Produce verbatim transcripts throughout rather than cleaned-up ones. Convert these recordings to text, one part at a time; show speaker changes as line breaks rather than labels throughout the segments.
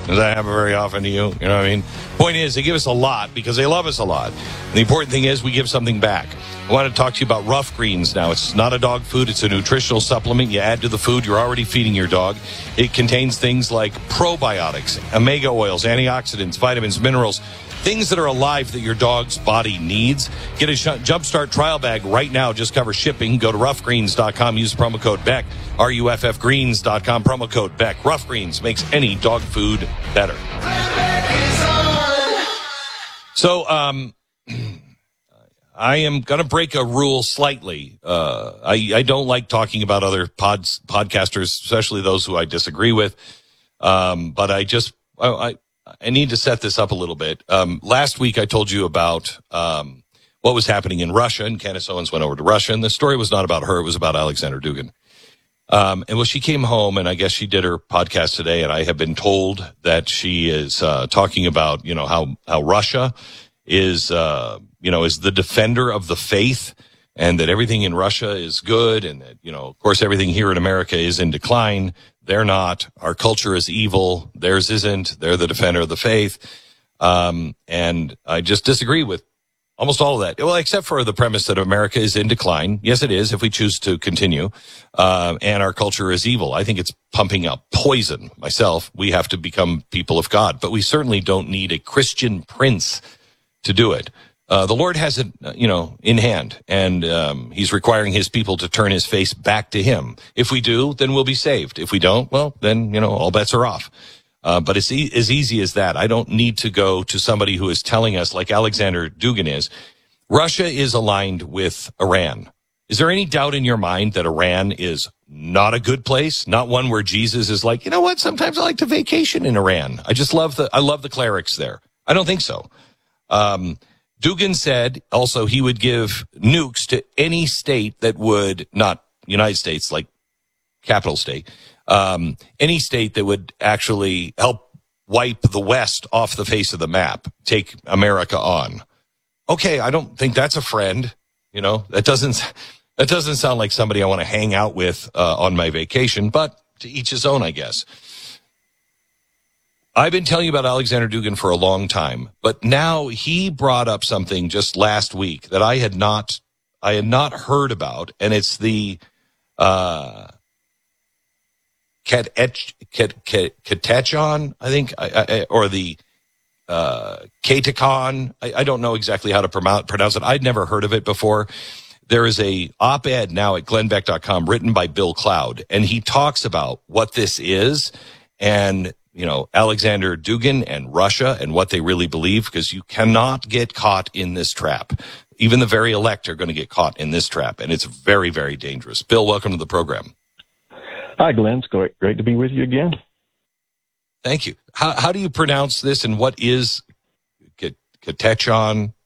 Does that happen very often to you? You know what I mean? Point is, they give us a lot because they love us a lot. And the important thing is we give something back. I want to talk to you about Rough Greens now. It's not a dog food. It's a nutritional supplement you add to the food you're already feeding your dog. It contains things like probiotics, omega oils, antioxidants, vitamins, minerals, things that are alive that your dog's body needs. Get a Jumpstart trial bag right now. Just cover shipping. Go to rough greens dot com. Use promo code Beck. R U F F greens dot com. Promo code Beck. Rough Greens makes any dog food better. So, um, I am going to break a rule slightly. Uh, I, I don't like talking about other pods, podcasters, especially those who I disagree with. Um, but I just, I, I I need to set this up a little bit. Um, last week, I told you about um, what was happening in Russia, and Candace Owens went over to Russia, and the story was not about her. It was about Alexander Dugin. Um, and well, she came home, and I guess she did her podcast today, and I have been told that she is uh, talking about, you know, how, how Russia is, uh, you know, is the defender of the faith, and that everything in Russia is good, and that, you know, of course, everything here in America is in decline. They're not. Our culture is evil. Theirs isn't. They're the defender of the faith. Um, and I just disagree with almost all of that. Well, except for the premise that America is in decline. Yes, it is, if we choose to continue. Uh, and our culture is evil. I think it's pumping up poison. Myself, we have to become people of God. But we certainly don't need a Christian prince to do it. Uh, the Lord has it, you know, in hand, and um, he's requiring his people to turn his face back to him. If we do, then we'll be saved. If we don't, well, then, you know, all bets are off. Uh, but it's e- as easy as that. I don't need to go to somebody who is telling us, like Alexander Dugin is, Russia is aligned with Iran. Is there any doubt in your mind that Iran is not a good place? Not one where Jesus is like, you know what, sometimes I like to vacation in Iran. I just love the, I love the clerics there. I don't think so. Um, Dugin said also he would give nukes to any state that would, not United States, like capital state, um, any state that would actually help wipe the West off the face of the map, take America on. Okay, I don't think that's a friend. You know, that doesn't, that doesn't sound like somebody I want to hang out with uh, on my vacation, but to each his own, I guess. I've been telling you about Alexander Dugin for a long time, but now he brought up something just last week that I had not, I had not heard about, and it's the uh, Ketechon, I think, I, I, or the uh, Katakon. I, I don't know exactly how to pronounce it. I'd never heard of it before. There is a op-ed now at glenn beck dot com written by Bill Cloud, and he talks about what this is and, you know, Alexander Dugin and Russia and what they really believe, because you cannot get caught in this trap. Even the very elect are going to get caught in this trap, and it's very, very dangerous. Bill, welcome to the program.
Hi, Glenn. It's great, great to be with you again.
Thank you. How, how do you pronounce this, and what is Ketechon?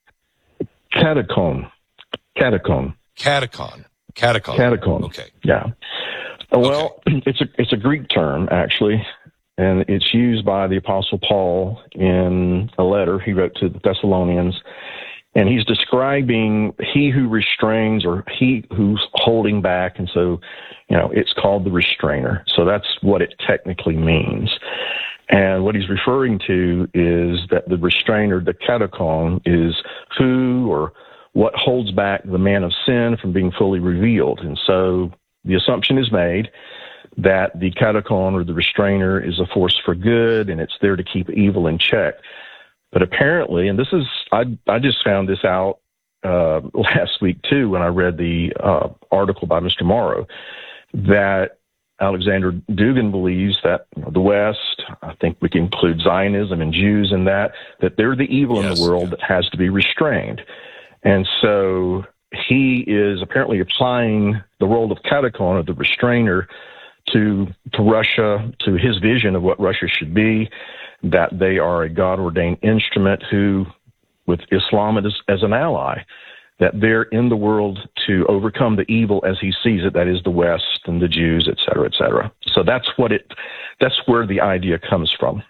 Catacomb. Catacomb.
Catacomb. Catacomb.
Catacomb.
Okay.
Yeah. Well, okay. it's a it's a Greek term, actually. And it's used by the Apostle Paul in a letter he wrote to the Thessalonians. And he's describing he who restrains or he who's holding back. And so, you know, it's called the restrainer. So that's what it technically means. And what he's referring to is that the restrainer, the catacomb, is who or what holds back the man of sin from being fully revealed. And so the assumption is made that the catacomb or the restrainer is a force for good, and it's there to keep evil in check. But apparently, and this is, I, I just found this out uh, last week too when I read the uh, article by Mister Morrow, that Alexander Dugin believes that, you know, the West, I think we can include Zionism and Jews in that, that they're the evil yes, in the world yeah. that has to be restrained. And so he is apparently applying the role of catacomb, or the restrainer, to to Russia, to his vision of what Russia should be, that they are a God-ordained instrument who, with Islam as, as an ally, that they're in the world to overcome the evil as he sees it, that is the West and the Jews, et cetera, et cetera. So that's what it, that's where the idea comes from.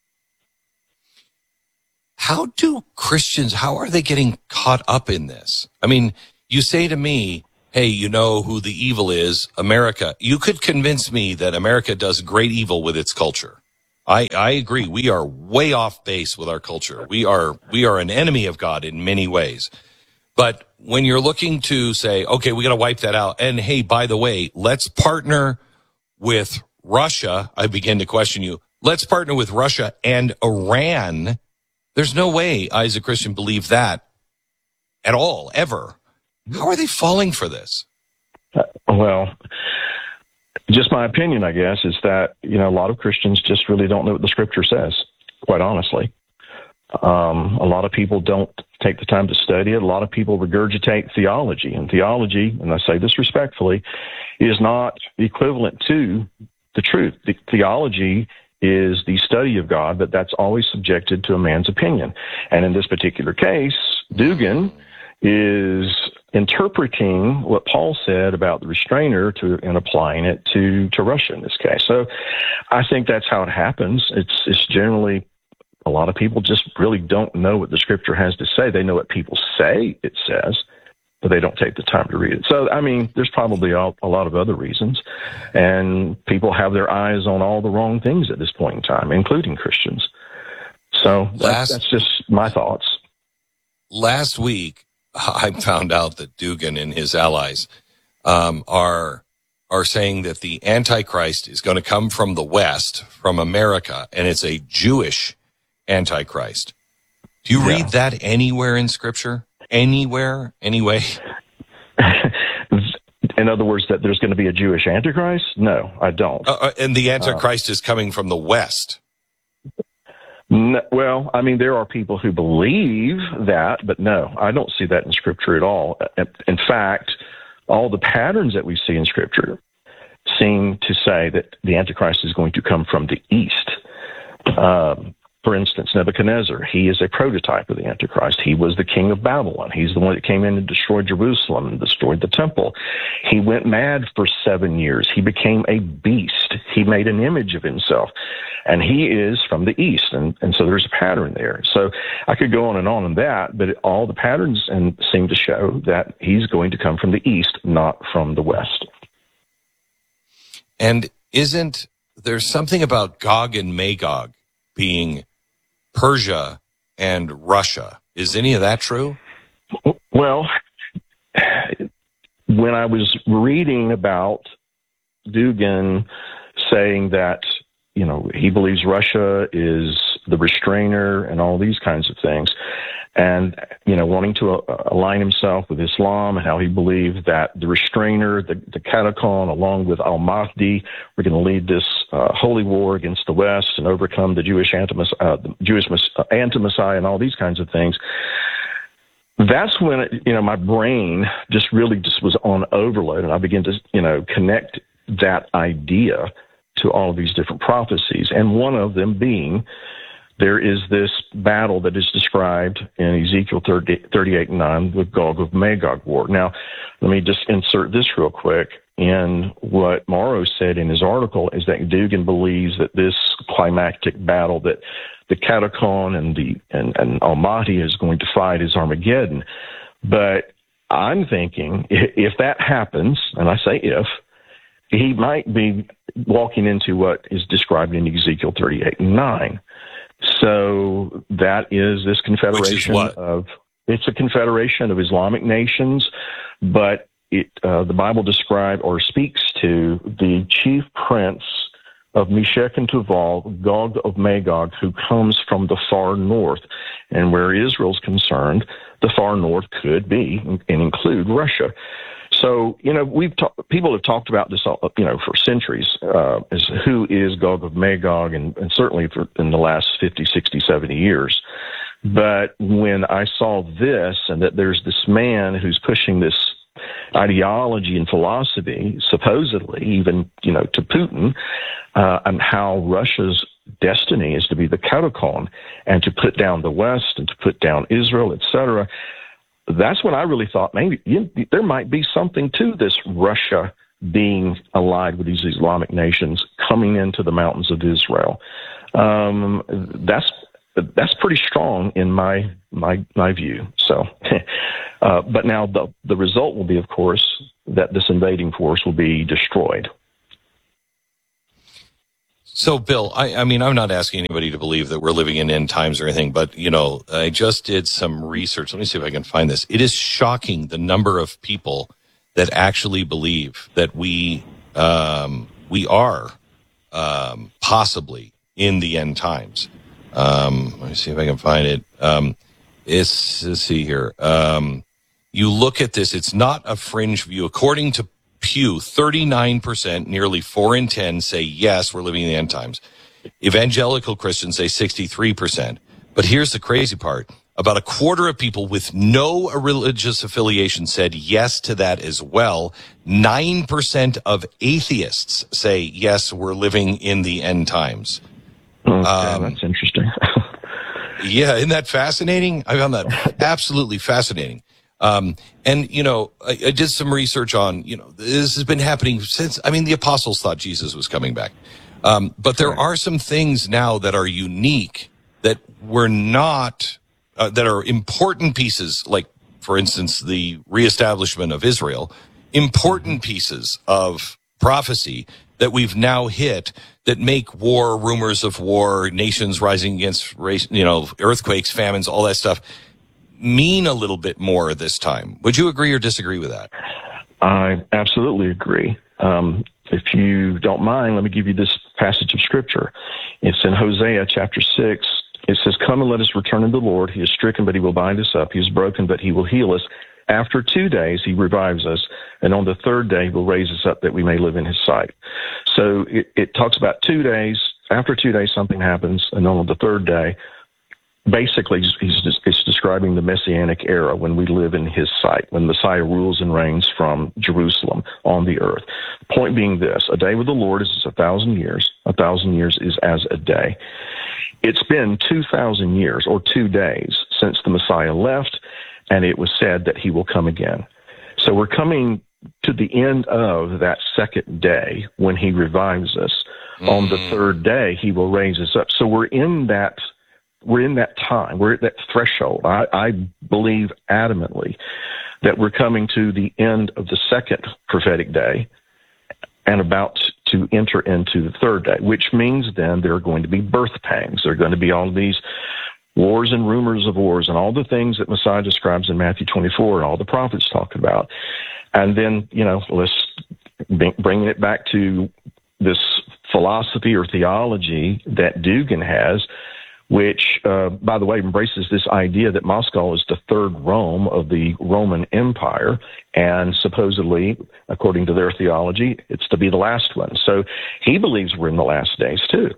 How do Christians, how are they getting caught up in this? I mean, you say to me, hey, you know who the evil is? America. You could convince me that America does great evil with its culture. I, I agree. We are way off base with our culture. We are we are an enemy of God in many ways. But when you're looking to say, okay, we got to wipe that out. And hey, by the way, let's partner with Russia. I begin to question you. Let's partner with Russia and Iran. There's no way I, as a Christian, believe that at all, ever. How are they falling for this?
Uh, well, just my opinion, I guess, is that, you know, a lot of Christians just really don't know what the scripture says, quite honestly. Um, a lot of people don't take the time to study it. A lot of people regurgitate theology. And theology, and I say this respectfully, is not equivalent to the truth. The theology is the study of God, but that's always subjected to a man's opinion. And in this particular case, Dugan is interpreting what Paul said about the restrainer to, and applying it to, to Russia in this case. So I think that's how it happens. It's, it's generally a lot of people just really don't know what the scripture has to say. They know what people say it says, but they don't take the time to read it. So, I mean, there's probably a, a lot of other reasons, and people have their eyes on all the wrong things at this point in time, including Christians. So
Last,
that's, that's just my thoughts.
Last week, I found out that Dugan and his allies um, are are saying that the Antichrist is going to come from the West, from America, and it's a Jewish Antichrist. Do you yeah. read that anywhere in Scripture? Anywhere? Anyway?
In other words, that there's going to be a Jewish Antichrist? No, I don't.
Uh, and the Antichrist uh, is coming from the West.
No, well, I mean, there are people who believe that, but no, I don't see that in Scripture at all. In fact, all the patterns that we see in Scripture seem to say that the Antichrist is going to come from the East. Um, for instance, Nebuchadnezzar, he is a prototype of the Antichrist. He was the king of Babylon. He's the one that came in and destroyed Jerusalem and destroyed the temple. He went mad for seven years. He became a beast. He made an image of himself. And he is from the East, and, and so there's a pattern there. So I could go on and on on that, but it, all the patterns and seem to show that he's going to come from the East, not from the West.
And isn't there something about Gog and Magog being Persia and Russia? Is any of that true?
Well, when I was reading about Dugan saying that, you know, he believes Russia is the restrainer and all these kinds of things, and, you know, wanting to uh, align himself with Islam and how he believed that the restrainer, the, the Catacon, along with Al-Mahdi, were going to lead this uh, holy war against the West and overcome the Jewish anti uh, the Jewish uh, anti-Messiah and all these kinds of things. That's when, it, you know, my brain just really just was on overload, and I began to, you know, connect that idea to all of these different prophecies, and one of them being there is this battle that is described in Ezekiel thirty-eight and nine, the Gog of Magog war. Now, let me just insert this real quick. In what Morrow said in his article is that Dugan believes that this climactic battle that the Catacon and the and, and Al-Mahdi is going to fight is Armageddon. But I'm thinking if that happens, and I say if, he might be walking into what is described in Ezekiel thirty-eight and nine. So that is this confederation
Which is what?
of, it's a confederation of Islamic nations, but it, uh, the Bible describes or speaks to the chief prince of Meshech and Tubal, Gog of Magog, who comes from the far north. And where Israel's concerned, the far north could be and include Russia. So, you know, we've ta- people have talked about this, you know, for centuries, uh, as who is Gog of Magog, and, and certainly for, in the last fifty, sixty, seventy years. But when I saw this, and that there's this man who's pushing this ideology and philosophy, supposedly even, you know, to Putin, uh, and how Russia's destiny is to be the Catacon and to put down the West and to put down Israel, et cetera, that's when I really thought maybe you, there might be something to this Russia being allied with these Islamic nations coming into the mountains of Israel. Um, that's that's pretty strong in my my my view. So, uh, but now the the result will be, of course, that this invading force will be destroyed.
So, Bill, I, I mean, I'm not asking anybody to believe that we're living in end times or anything, but, you know, I just did some research. Let me see if I can find this. It is shocking the number of people that actually believe that we um, we are um, possibly in the end times. Um, let me see if I can find it. Um, it's, let's see here. Um, you look at this, it's not a fringe view. According to Pew, thirty-nine percent, nearly four in ten, say yes, we're living in the end times. Evangelical Christians say sixty-three percent. But here's the crazy part. About a quarter of people with no religious affiliation said yes to that as well. nine percent of atheists say yes, we're living in the end times.
Okay, um, that's interesting.
Yeah, isn't that fascinating? I found that absolutely fascinating. Um, and, you know, I, I did some research on, you know, this has been happening since, I mean, the apostles thought Jesus was coming back. Um, but there are some things now that are unique that were not, uh, that are important pieces, like, for instance, the reestablishment of Israel, important pieces of prophecy that we've now hit that make war, rumors of war, nations rising against race, you know, earthquakes, famines, all that stuff, mean a little bit more this time. Would you agree or disagree with that?
I absolutely agree. Um, if you don't mind, let me give you this passage of Scripture. It's in Hosea chapter six. It says, "Come and let us return unto the Lord. He is stricken, but he will bind us up. He is broken, but he will heal us. After two days, he revives us. And on the third day, he will raise us up that we may live in his sight." So it, it talks about two days. After two days, something happens. And on the third day, basically, he's just, it's describing the Messianic era when we live in his sight, when Messiah rules and reigns from Jerusalem on the earth. Point being this, a day with the Lord is a thousand years. A thousand years is as a day. It's been two thousand years or two days since the Messiah left, and it was said that he will come again. So we're coming to the end of that second day when he revives us. Mm. On the third day, he will raise us up. So we're in that We're in that time. We're at that threshold. I, I believe adamantly that we're coming to the end of the second prophetic day and about to enter into the third day, which means then there are going to be birth pangs. There are going to be all these wars and rumors of wars and all the things that Messiah describes in Matthew twenty-four and all the prophets talk about. And then, you know, let's bring it back to this philosophy or theology that Dugan has, which, uh, by the way, embraces this idea that Moscow is the third Rome of the Roman Empire, and supposedly, according to their theology, it's to be the last one. So he believes we're in the last days, too.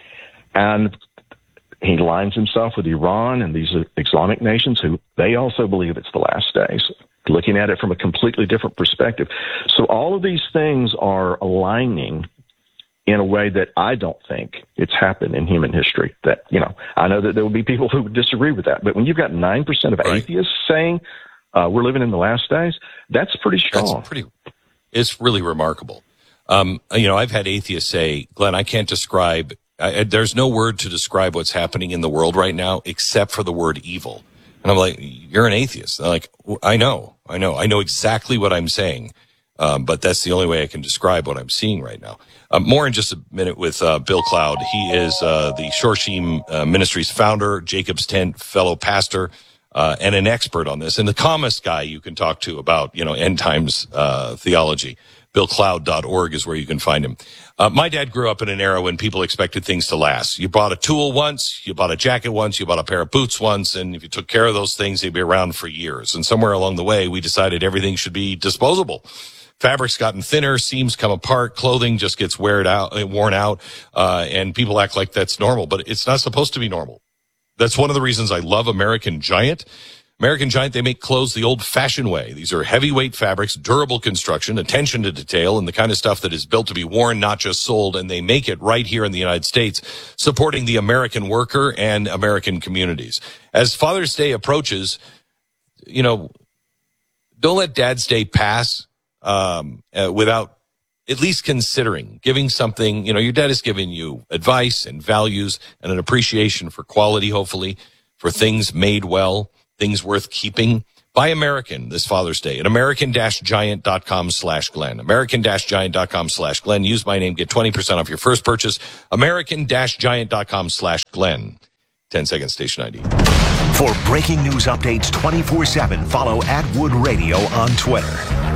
And he lines himself with Iran and these Islamic nations who they also believe it's the last days, looking at it from a completely different perspective. So all of these things are aligning in a way that I don't think it's happened in human history. That, you know, I know that there will be people who would disagree with that, but when you've got nine percent of
right.
atheists saying uh, we're living in the last days, that's pretty strong.
That's pretty, it's really remarkable. Um, you know, I've had atheists say, Glenn, I can't describe, I, there's no word to describe what's happening in the world right now except for the word evil. And I'm like, you're an atheist. They're like, I know, I know, I know exactly what I'm saying. Um, but that's the only way I can describe what I'm seeing right now. Uh, more in just a minute with uh, Bill Cloud. He is uh, the Shorshim uh, Ministries founder, Jacob's Tent fellow pastor, uh, and an expert on this, and the calmest guy you can talk to about, you know, end times uh, theology. bill cloud dot org is where you can find him. Uh, my dad grew up in an era when people expected things to last. You bought a tool once, you bought a jacket once, you bought a pair of boots once, and if you took care of those things, they'd be around for years. And somewhere along the way, we decided everything should be disposable. Fabric's gotten thinner, seams come apart, clothing just gets weared out, worn out, uh, and people act like that's normal, but it's not supposed to be normal. That's one of the reasons I love American Giant. American Giant, they make clothes the old-fashioned way. These are heavyweight fabrics, durable construction, attention to detail, and the kind of stuff that is built to be worn, not just sold, and they make it right here in the United States, supporting the American worker and American communities. As Father's Day approaches, you know, don't let Dad's Day pass um, uh, without at least considering giving something. You know, your dad has given you advice and values and an appreciation for quality, hopefully, for things made well, things worth keeping. Buy American this Father's Day at american-giant.com slash Glenn. American-giant.com slash Glenn. Use my name. Get twenty percent off your first purchase. American-giant.com slash Glenn. ten second station I D.
For breaking news updates twenty-four seven, follow at Wood Radio on Twitter.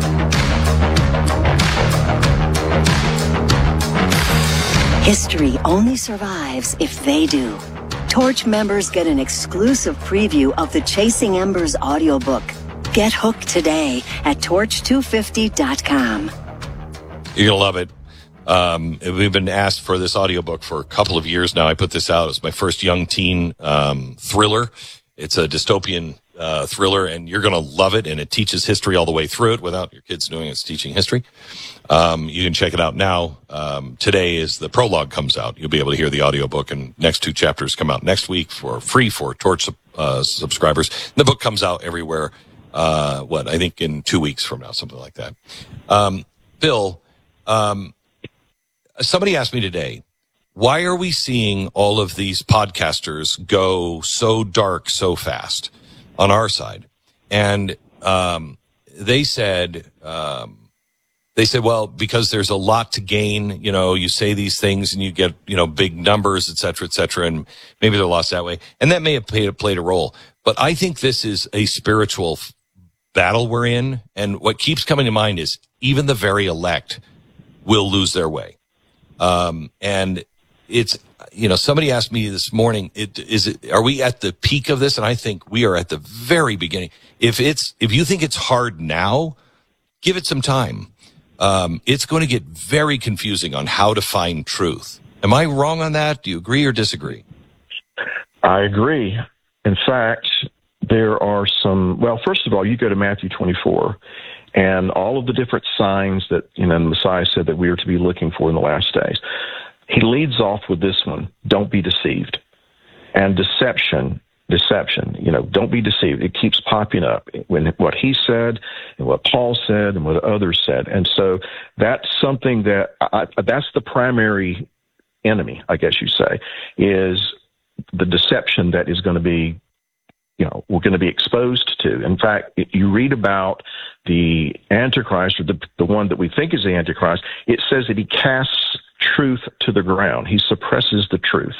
History only survives if they do. Torch members get an exclusive preview of the Chasing Embers audiobook. Get hooked today at torch two fifty dot com.
You're going to love it. Um, we've been asked for this audiobook for a couple of years now. I put this out as my first young teen um, thriller. It's a dystopian uh, thriller, and you're going to love it, and it teaches history all the way through it without your kids knowing it's teaching history. Um, you can check it out now. Um, today is the prologue comes out. You'll be able to hear the audiobook, and next two chapters come out next week for free for Torch uh, subscribers. The book comes out everywhere, uh, what, I think in two weeks from now, something like that. Um, Bill, um, somebody asked me today, why are we seeing all of these podcasters go so dark so fast on our side? And um, they said, um, they said, well, because there's a lot to gain. You know, you say these things and you get, you know, big numbers, et cetera, et cetera, and maybe they're lost that way. And that may have played, played a role. But I think this is a spiritual f- battle we're in. And what keeps coming to mind is even the very elect will lose their way. Um, and it's, you know, somebody asked me this morning, it, is it, are we at the peak of this? And I think we are at the very beginning. If it's, if you think it's hard now, give it some time. Um, it's going to get very confusing on how to find truth. Am I wrong on that? Do you agree or disagree?
I agree. In fact, there are some, well, first of all, you go to Matthew twenty-four, and all of the different signs that, you know, the Messiah said that we are to be looking for in the last days. He leads off with this one, don't be deceived. And deception, deception, you know, don't be deceived. It keeps popping up when what he said and what Paul said and what others said. And so that's something that, I, that's the primary enemy, I guess you say, is the deception that is going to be, you know, we're going to be exposed to. In fact, you read about the Antichrist, or the, the one that we think is the Antichrist, it says that he casts truth to the ground. He suppresses the truth.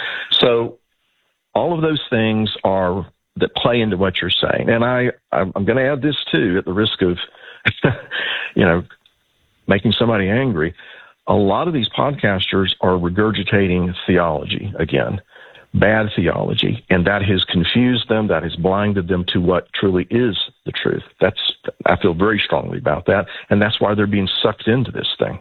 So all of those things are that play into what you're saying. And I, I'm going to add this too, at the risk of, you know, making somebody angry. A lot of these podcasters are regurgitating theology again. Bad theology, and that has confused them, that has blinded them to what truly is the truth. That's, I feel very strongly about that, and that's why they're being sucked into this thing.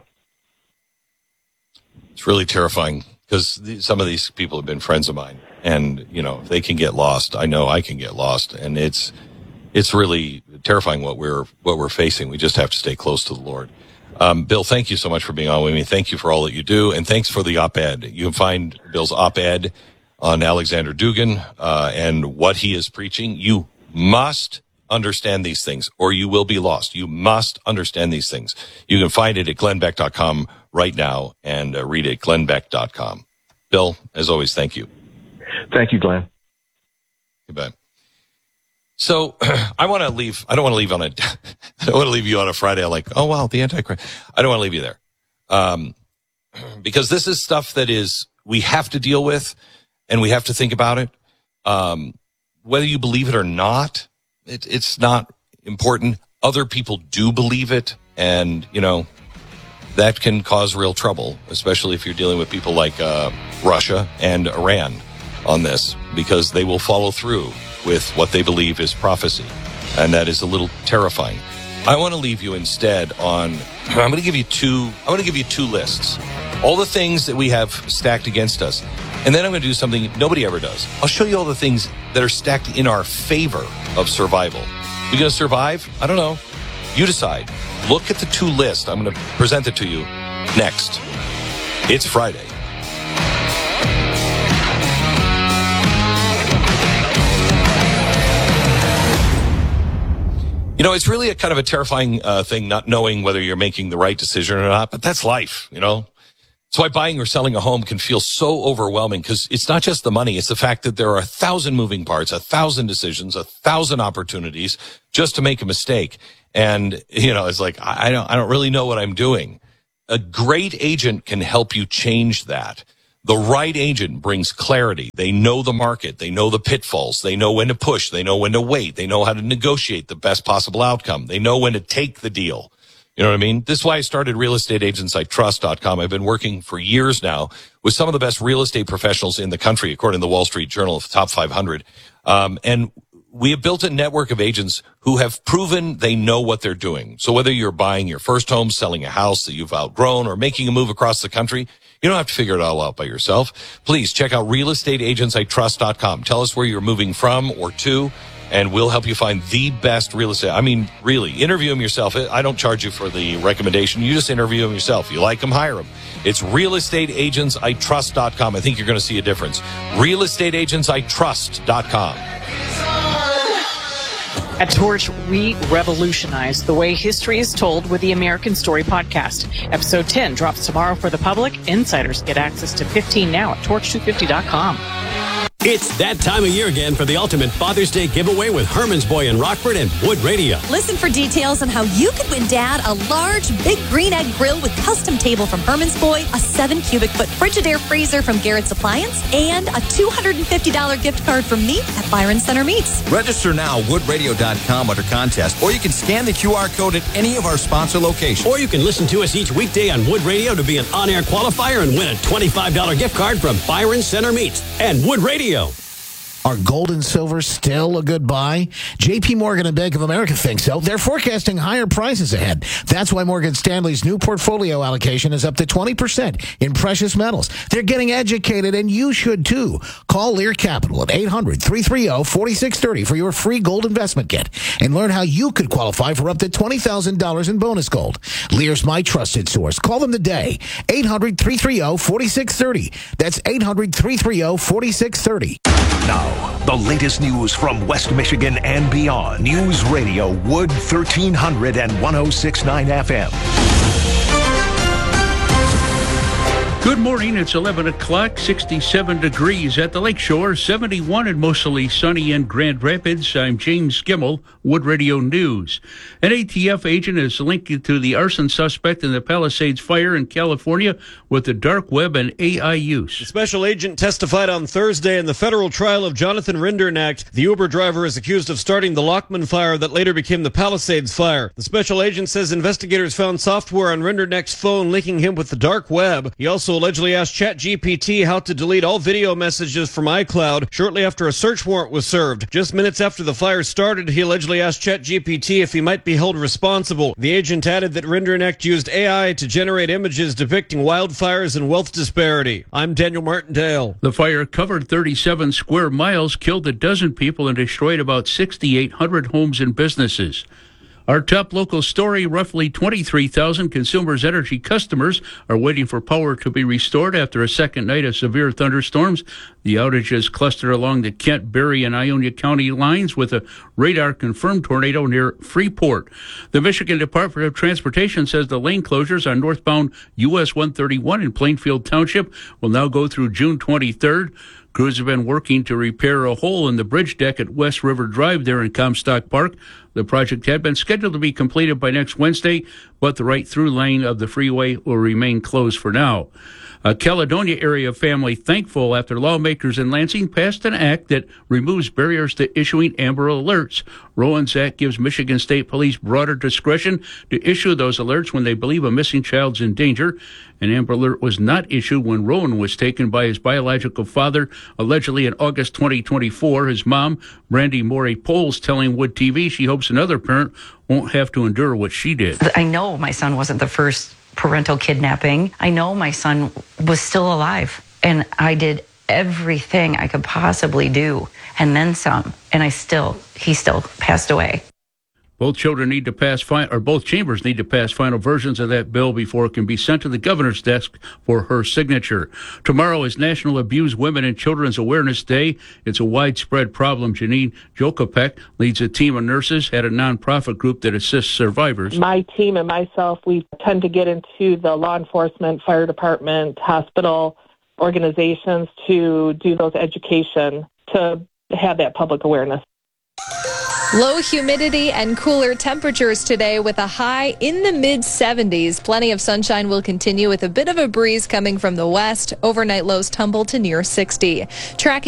It's really terrifying because some of these people have been friends of mine, and, you know, they can get lost. I know I can get lost, and it's it's really terrifying what we're what we're facing. We just have to stay close to the Lord. Um, Bill, thank you so much for being on with me. Thank you for all that you do, and thanks for the op-ed. You can find Bill's op-ed on Alexander Dugan uh, and what he is preaching. You must understand these things or you will be lost. You must understand these things. You can find it at glenn beck dot com right now and uh, read it at glenn beck dot com. Bill, as always, thank you.
Thank you, Glenn.
You bet. So I want to leave. I don't want to leave on a, I don't want to leave you on a Friday like, oh, wow, the Antichrist. I don't want to leave you there. Um, because this is stuff that is, we have to deal with. And we have to think about it. Um, whether you believe it or not, it, it's not important. Other people do believe it. And, you know, that can cause real trouble, especially if you're dealing with people like uh, Russia and Iran on this, because they will follow through with what they believe is prophecy. And that is a little terrifying. I want to leave you instead on, I'm going to give you two, I want to give you two lists. All the things that we have stacked against us. And then I'm going to do something nobody ever does. I'll show you all the things that are stacked in our favor of survival. You going to survive? I don't know. You decide. Look at the two lists. I'm going to present it to you next. It's Friday. You know, it's really a kind of a terrifying uh, thing, not knowing whether you're making the right decision or not, but that's life, you know. That's why buying or selling a home can feel so overwhelming, because it's not just the money. It's the fact that there are a thousand moving parts, a thousand decisions, a thousand opportunities just to make a mistake. And, you know, it's like, I don't, I don't really know what I'm doing. A great agent can help you change that. The right agent brings clarity. They know the market. They know the pitfalls. They know when to push. They know when to wait. They know how to negotiate the best possible outcome. They know when to take the deal. You know what I mean? This is why I started real estate agents I trust dot com. I've been working for years now with some of the best real estate professionals in the country, according to the Wall Street Journal of the top five hundred. Um, and we have built a network of agents who have proven they know what they're doing. So whether you're buying your first home, selling a house that you've outgrown, or making a move across the country, you don't have to figure it all out by yourself. Please check out real estate agents I trust dot com. Tell us where you're moving from or to, and we'll help you find the best real estate. I mean, really, interview them yourself. I don't charge you for the recommendation. You just interview them yourself. You like them, hire them. It's real estate agents I trust dot com. I think you're going to see a difference. real estate agents I trust dot com.
At Torch, we revolutionize the way history is told with the American Story podcast. Episode ten drops tomorrow for the public. Insiders get access to fifteen now at torch two fifty dot com.
It's that time of year again for the ultimate Father's Day giveaway with Herman's Boy in Rockford and Wood Radio.
Listen for details on how you could win Dad a large Big Green Egg grill with custom table from Herman's Boy, a seven cubic foot Frigidaire freezer from Garrett's Appliance, and a two hundred fifty dollars gift card from me at Byron Center Meats.
Register now at wood radio dot com under contest, or you can scan the Q R code at any of our sponsor locations.
Or you can listen to us each weekday on Wood Radio to be an on-air qualifier and win a twenty-five dollars gift card from Byron Center Meats and Wood Radio.
Are gold and silver still a good buy? J P Morgan and Bank of America think so. They're forecasting higher prices ahead. That's why Morgan Stanley's new portfolio allocation is up to twenty percent in precious metals. They're getting educated, and you should too. Call Lear Capital at eight hundred, three three zero, four six three zero for your free gold investment kit and learn how you could qualify for up to twenty thousand dollars in bonus gold. Lear's my trusted source. Call them today. eight hundred, three three zero, four six three zero. That's eight hundred, three three zero, four six three zero.
Now, the latest news from West Michigan and beyond. News Radio Wood thirteen hundred and one oh six point nine F M.
Good morning. It's eleven o'clock, sixty-seven degrees at the Lakeshore, seventy-one and mostly sunny in Grand Rapids. I'm James Gimmel, Wood Radio News. An A T F agent is linked to the arson suspect in the Palisades fire in California with the dark web and A I use.
The special agent testified on Thursday in the federal trial of Jonathan Rinderknecht. The Uber driver is accused of starting the Lockman fire that later became the Palisades fire. The special agent says investigators found software on Rinderknecht's phone linking him with the dark web. He also allegedly asked ChatGPT how to delete all video messages from iCloud shortly after a search warrant was served. Just minutes after the fire started, he allegedly asked ChatGPT if he might be held responsible. The agent added that Rinderknecht used A I to generate images depicting wildfires and wealth disparity. I'm Daniel Martindale.
The fire covered thirty-seven square miles, killed a dozen people, and destroyed about six thousand eight hundred homes and businesses. Our top local story, roughly twenty-three thousand Consumers Energy customers are waiting for power to be restored after a second night of severe thunderstorms. The outages clustered along the Kent, Berry, and Ionia County lines with a radar-confirmed tornado near Freeport. The Michigan Department of Transportation says the lane closures on northbound U S one thirty-one in Plainfield Township will now go through June twenty-third. Crews have been working to repair a hole in the bridge deck at West River Drive there in Comstock Park. The project had been scheduled to be completed by next Wednesday, but the right-through lane of the freeway will remain closed for now. A Caledonia area family thankful after lawmakers in Lansing passed an act that removes barriers to issuing Amber Alerts. Rowan's Act gives Michigan State Police broader discretion to issue those alerts when they believe a missing child's in danger. An Amber Alert was not issued when Rowan was taken by his biological father, allegedly in August twenty twenty-four. His mom, Brandy Morey Poles, telling Wood T V she hopes another parent won't have to endure what she did.
I know my son wasn't the first parental kidnapping. I know my son was still alive, and I did everything I could possibly do, and then some, and I still, he still passed away.
Both children need to pass, fi- or both chambers need to pass final versions of that bill before it can be sent to the governor's desk for her signature. Tomorrow is National Abused Women and Children's Awareness Day. It's a widespread problem. Janine Jokopek leads a team of nurses at a nonprofit group that assists survivors.
My team and myself, we tend to get into the law enforcement, fire department, hospital organizations to do those education to have that public awareness.
Low humidity and cooler temperatures today with a high in the mid seventies. Plenty of sunshine will continue with a bit of a breeze coming from the west. Overnight lows tumble to near sixty. Tracking